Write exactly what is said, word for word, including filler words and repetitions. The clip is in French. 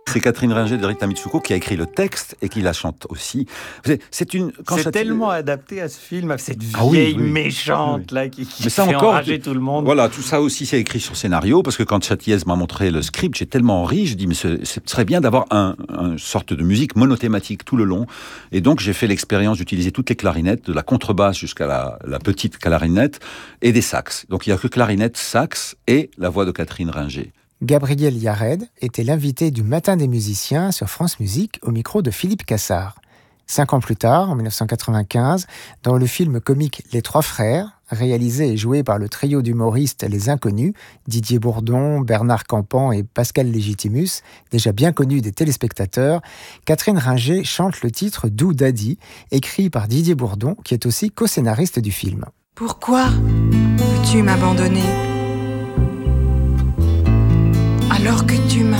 C'est Catherine Ringer de Rita Mitsuko qui a écrit le texte et qui la chante aussi. C'est une. Quand c'est ça... tellement adapté à ce film, avec cette ah vieille oui, oui. méchante oui. là qui, qui Mais ça fait encore, enrager tout le monde. Voilà, tout ça aussi c'est écrit sur scénario parce que quand Châtillaise m'a montré le script, j'ai tellement ri, je dis mais ce, ce serait bien d'avoir un, un sorte de musique monothématique tout le long. Et donc j'ai fait l'expérience d'utiliser toutes les clarinettes, de la contrebasse jusqu'à la, la petite clarinette et des sax. Donc il y a que clarinette, sax et la voix de Catherine Ringer. Gabriel Yared était l'invité du Matin des musiciens sur France Musique au micro de Philippe Cassard. Cinq ans plus tard, en dix-neuf cent quatre-vingt-quinze, dans le film comique Les Trois Frères, réalisé et joué par le trio d'humoristes Les Inconnus, Didier Bourdon, Bernard Campan et Pascal Légitimus, déjà bien connus des téléspectateurs, Catherine Ringer chante le titre Dou Daddy, écrit par Didier Bourdon, qui est aussi co-scénariste du film. Pourquoi veux-tu m'abandonner ? Alors que tu m'as